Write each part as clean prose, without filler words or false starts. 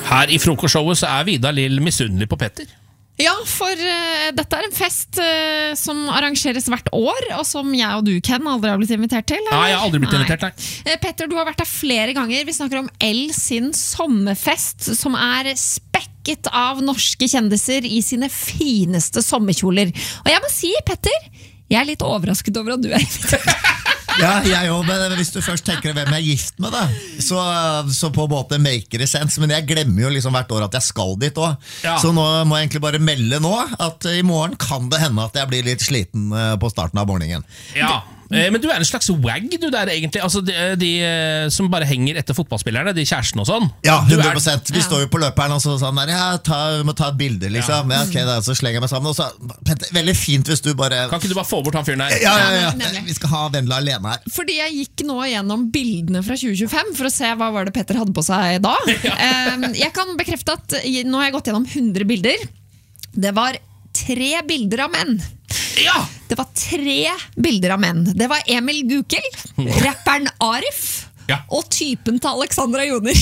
Her I frokostshowet så Vidar Lill misunnelig på Petter. Ja, for dette en fest som arrangeres hvert år, og som jeg og du, Ken, aldri har blitt invitert til. Eller? Nei, jeg har aldri blitt invitert, nei. Petter, du har vært der flere ganger. Vi snakker om L sin sommerfest, som spekket av norske kjendiser I sine fineste sommerkjoler. Og jeg må si, Petter, jeg litt overrasket over at du invitert. Ja, jeg også, men hvis du først tenker hvem jeg gift med da, så på en måte maker det sense, men jeg glemmer jo liksom hvert år at jeg skal dit også. Ja. Så nå må jeg egentlig bare melde nå at I morgen kan det hende at jeg blir litt sliten på starten av morgenen. Ja. Men du en slags wag du der egentlig, altså de som bare henger etter fotballspillerne, de kjærestene og sånn. Ja, 100%. Vi står jo på løperen og sånn der, vi må ta et bilde liksom. Ja, ok, da, så slenger jeg meg sammen. Og så, Petter, veldig fint hvis du bare... Kan ikke du bare få bort han fyren der? Ja. Vi skal ha Vendela alene her. Fordi jeg gikk nå gjennom bildene fra 2025 for å se hva var det Petter hadde på seg da. Jeg kan bekrefte at nå har jeg gått gjennom 100 bilder. Det var 3 bilder av menn. Ja! Det var 3 bilder av menn. Det var Emil Gukild, rapperen Arif og typen til Alexandra Joner.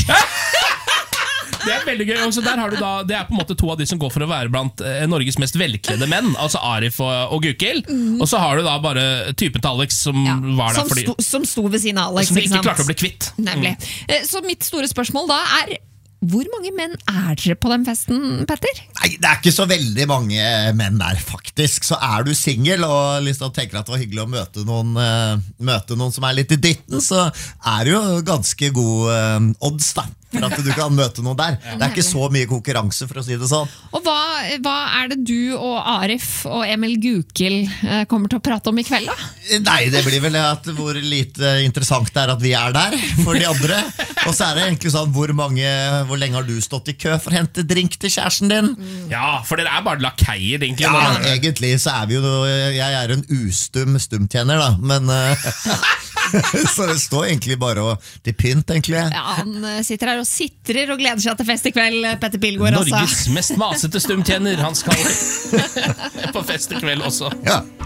Det veldig gøy. Også der har du da, det på en måte 2 av de som går for å være blant Norges mest velkledde menn, altså Arif og Gukild. Og så har du da bare typen til Alex som var der fordi... Som sto ved siden av Alex. Som ikke klarte å bli kvitt. Nemlig. Så mitt store spørsmål da hvor mange menn dere på den festen, Petter? Nei, det ikke så veldig mange menn der, faktisk. Så du single og liksom tenker at det var hyggelig å møte noen som litt I dytten, så det jo ganske god odds da, for at du kan møte noen der. Det ikke så mye konkurranse, for å si det sånn. Og hva det du og Arif og Emil Gukild kommer til å prate om I kveld da? Nei, det blir vel at hvor lite interessant det at vi der for de andre. Og så det egentlig sånn, hvor lenge har du stått I kø for å hente drink til kjæresten din? Ja, for dere bare lakeier egentlig. Ja, egentlig så vi jo, jeg en stumtjener da, men så det står egentlig bare til pynt egentlig. Ja, han sitter her og sitrer og gleder seg til fest I kveld, Petter Pilgaard. Norges mest masete stumtjener, han skal på fest I kveld også. Ja.